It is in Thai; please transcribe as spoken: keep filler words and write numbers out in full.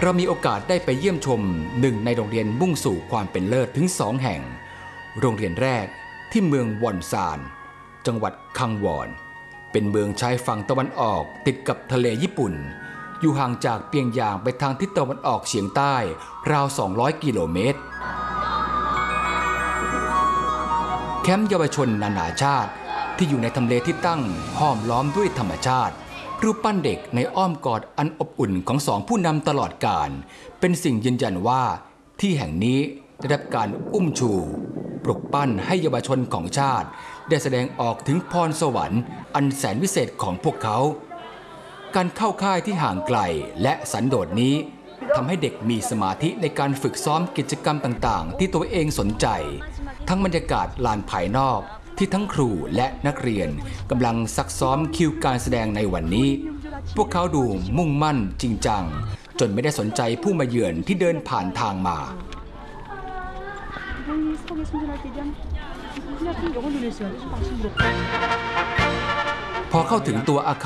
เรามีโอกาสได้ไปเยี่ยมชมหนึ่งในโรงเรียนมุ่งสู่ความเป็นเลิศถึงสองแห่งโรงเรียนแรกที่เมืองวอนซานจังหวัดคังวอนเป็นเมืองชายฝั่งตะวันออกติดกับทะเลญี่ปุ่นอยู่ห่างจากเปียงยางไปทางทิศตะวันออกเฉียงใต้ราวสองร้อยกิโลเมตรแคมป์เยาวชนนานาชาติที่อยู่ในทำเลที่ตั้งห้อมล้อมด้วยธรรมชาติรูปปั้นเด็กในอ้อมกอดอันอบอุ่นของสองผู้นำตลอดกาลเป็นสิ่งยืนยันว่าที่แห่งนี้ได้รับการอุ้มชูปลุกปั้นให้เยาวชนของชาติได้แสดงออกถึงพรสวรรค์อันแสนวิเศษของพวกเขาการเข้าค่ายที่ห่างไกลและสันโดษนี้ทำให้เด็กมีสมาธิในการฝึกซ้อมกิจกรรมต่างๆที่ตัวเองสนใจทั้งบรรยากาศลานภายนอกที่ทั้งครูและนักเรียนกำลังซักซ้อมคิวการแสดงในวันนี้พวกเขาดูมุ่งมั่นจริงจังจนไม่ได้สนใจผู้มาเยือนที่เดินผ่านทางมาพอเข้าถึงตัวอาคาร